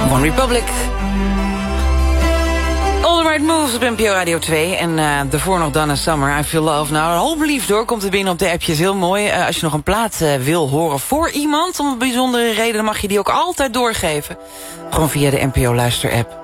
One Republic. All the Right Moves op NPO Radio 2. En daarvoor nog Donna Summer, I Feel Love. Nou, een hoop liefde hoor, komt er binnen op de appjes. Heel mooi. Als je nog een plaat wil horen voor iemand, om een bijzondere reden, dan mag je die ook altijd doorgeven. Gewoon via de NPO Luister-app.